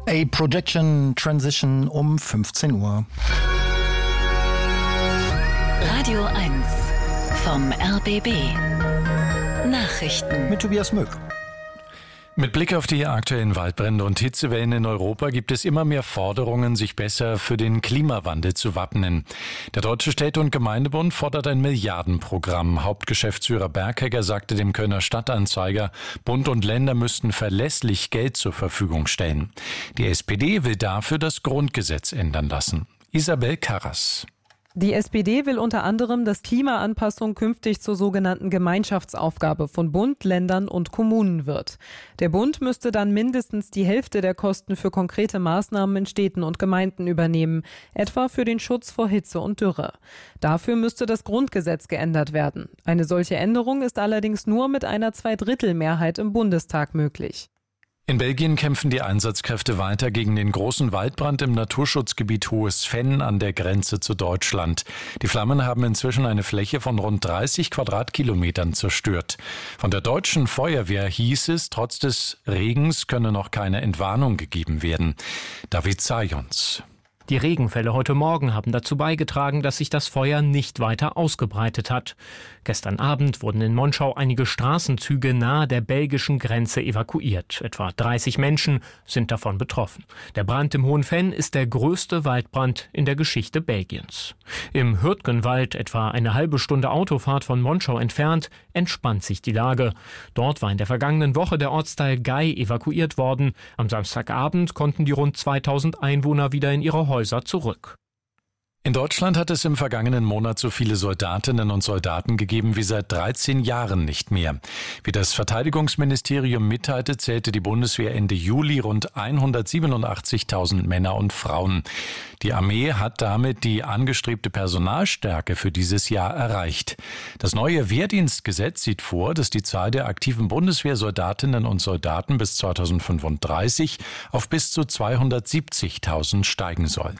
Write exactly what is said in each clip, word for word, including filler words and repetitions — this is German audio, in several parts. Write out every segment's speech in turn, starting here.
A Projection Transition um fünfzehn Uhr. Radio eins vom R B B. Nachrichten Mit Tobias Möck. Mit Blick auf die aktuellen Waldbrände und Hitzewellen in Europa gibt es immer mehr Forderungen, sich besser für den Klimawandel zu wappnen. Der Deutsche Städte- und Gemeindebund fordert ein Milliardenprogramm. Hauptgeschäftsführer Berghegger sagte dem Kölner Stadtanzeiger, Bund und Länder müssten verlässlich Geld zur Verfügung stellen. Die S P D will dafür das Grundgesetz ändern lassen. Isabel Karras. Die S P D will unter anderem, dass Klimaanpassung künftig zur sogenannten Gemeinschaftsaufgabe von Bund, Ländern und Kommunen wird. Der Bund müsste dann mindestens die Hälfte der Kosten für konkrete Maßnahmen in Städten und Gemeinden übernehmen, etwa für den Schutz vor Hitze und Dürre. Dafür müsste das Grundgesetz geändert werden. Eine solche Änderung ist allerdings nur mit einer Zweidrittelmehrheit im Bundestag möglich. In Belgien kämpfen die Einsatzkräfte weiter gegen den großen Waldbrand im Naturschutzgebiet Hohes Venn an der Grenze zu Deutschland. Die Flammen haben inzwischen eine Fläche von rund dreißig Quadratkilometern zerstört. Von der deutschen Feuerwehr hieß es, trotz des Regens könne noch keine Entwarnung gegeben werden. David Zajons. Die Regenfälle heute Morgen haben dazu beigetragen, dass sich das Feuer nicht weiter ausgebreitet hat. Gestern Abend wurden in Monschau einige Straßenzüge nahe der belgischen Grenze evakuiert. Etwa dreißig Menschen sind davon betroffen. Der Brand im Hohen Venn ist der größte Waldbrand in der Geschichte Belgiens. Im Hürtgenwald, etwa eine halbe Stunde Autofahrt von Monschau entfernt, entspannt sich die Lage. Dort war in der vergangenen Woche der Ortsteil Gei evakuiert worden. Am Samstagabend konnten die rund zweitausend Einwohner wieder in ihre Häuser zurück. In Deutschland hat es im vergangenen Monat so viele Soldatinnen und Soldaten gegeben wie seit dreizehn Jahren nicht mehr. Wie das Verteidigungsministerium mitteilte, zählte die Bundeswehr Ende Juli rund hundertsiebenundachtzigtausend Männer und Frauen. Die Armee hat damit die angestrebte Personalstärke für dieses Jahr erreicht. Das neue Wehrdienstgesetz sieht vor, dass die Zahl der aktiven Bundeswehrsoldatinnen und Soldaten bis zweitausendfünfunddreißig auf bis zu zweihundertsiebzigtausend steigen soll.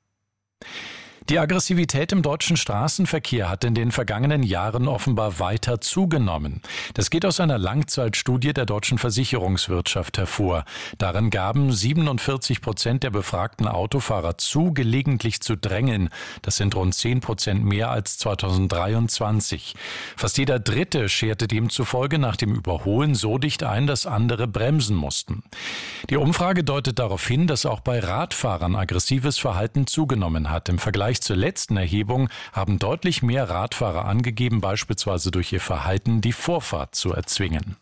Die Aggressivität im deutschen Straßenverkehr hat in den vergangenen Jahren offenbar weiter zugenommen. Das geht aus einer Langzeitstudie der deutschen Versicherungswirtschaft hervor. Darin gaben siebenundvierzig Prozent der befragten Autofahrer zu, gelegentlich zu drängeln. Das sind rund zehn Prozent mehr als zweitausenddreiundzwanzig. Fast jeder Dritte scherte demzufolge nach dem Überholen so dicht ein, dass andere bremsen mussten. Die Umfrage deutet darauf hin, dass auch bei Radfahrern aggressives Verhalten zugenommen hat. Im Vergleich zur letzten Erhebung haben deutlich mehr Radfahrer angegeben, beispielsweise durch ihr Verhalten die Vorfahrt zu erzwingen.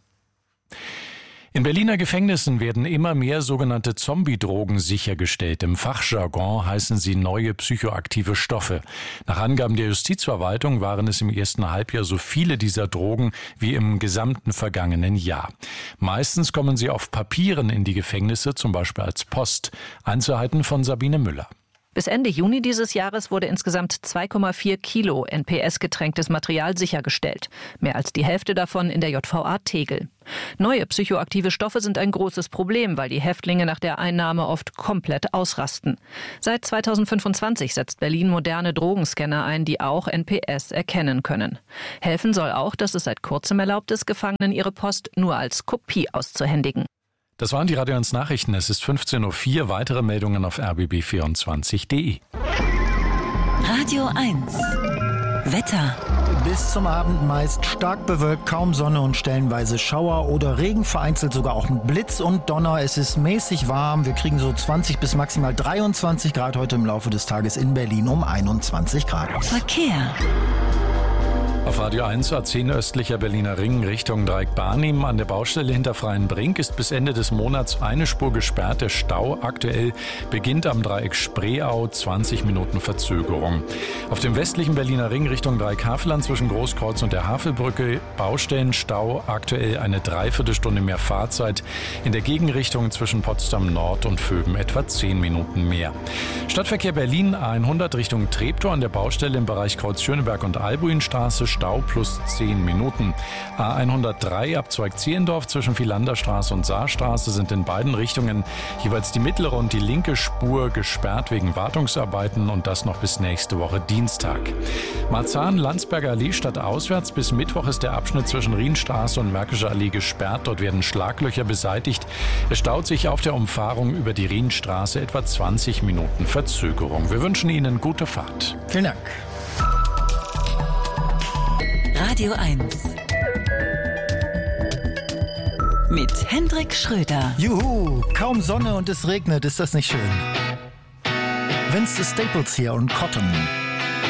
In Berliner Gefängnissen werden immer mehr sogenannte Zombie-Drogen sichergestellt. Im Fachjargon heißen sie neue psychoaktive Stoffe. Nach Angaben der Justizverwaltung waren es im ersten Halbjahr so viele dieser Drogen wie im gesamten vergangenen Jahr. Meistens kommen sie auf Papieren in die Gefängnisse, zum Beispiel als Post. Einzelheiten von Sabine Müller. Bis Ende Juni dieses Jahres wurde insgesamt zwei Komma vier Kilo N P S-getränktes Material sichergestellt. Mehr als die Hälfte davon in der J V A Tegel. Neue psychoaktive Stoffe sind ein großes Problem, weil die Häftlinge nach der Einnahme oft komplett ausrasten. Seit zweitausendfünfundzwanzig setzt Berlin moderne Drogenscanner ein, die auch N P S erkennen können. Helfen soll auch, dass es seit kurzem erlaubt ist, Gefangenen ihre Post nur als Kopie auszuhändigen. Das waren die Radio eins Nachrichten. Es ist fünfzehn Uhr vier. Weitere Meldungen auf r b b vierundzwanzig punkt d e. Radio eins Wetter. Bis zum Abend meist stark bewölkt, kaum Sonne und stellenweise Schauer oder Regen, vereinzelt sogar auch ein Blitz und Donner. Es ist mäßig warm. Wir kriegen so zwanzig bis maximal dreiundzwanzig Grad heute im Laufe des Tages, in Berlin um einundzwanzig Grad. Verkehr. Auf Radio eins A zehn östlicher Berliner Ring Richtung Dreieck-Barnim an der Baustelle hinter Freienbrink ist bis Ende des Monats eine Spur gesperrt. Der Stau aktuell beginnt am Dreieck Spreeau, zwanzig Minuten Verzögerung. Auf dem westlichen Berliner Ring Richtung Dreieck-Havelland zwischen Großkreuz und der Havelbrücke Baustellenstau, aktuell eine Dreiviertelstunde mehr Fahrzeit. In der Gegenrichtung zwischen Potsdam Nord und Vöben etwa zehn Minuten mehr. Stadtverkehr Berlin A hundert Richtung Treptow an der Baustelle im Bereich Kreuz Schöneberg und Albuinstraße Stau plus zehn Minuten. A hundertdrei Abzweig Zehlendorf zwischen Vilanderstraße und Saarstraße sind in beiden Richtungen jeweils die mittlere und die linke Spur gesperrt wegen Wartungsarbeiten und das noch bis nächste Woche Dienstag. Marzahn-Landsberger Allee stadtauswärts. Bis Mittwoch ist der Abschnitt zwischen Rienstraße und Märkischer Allee gesperrt. Dort werden Schlaglöcher beseitigt. Es staut sich auf der Umfahrung über die Rienstraße etwa zwanzig Minuten Verzögerung. Wir wünschen Ihnen gute Fahrt. Vielen Dank. Radio eins. Mit Hendrik Schröder. Juhu, kaum Sonne und es regnet, ist das nicht schön? Vince Staples hier und Cotton.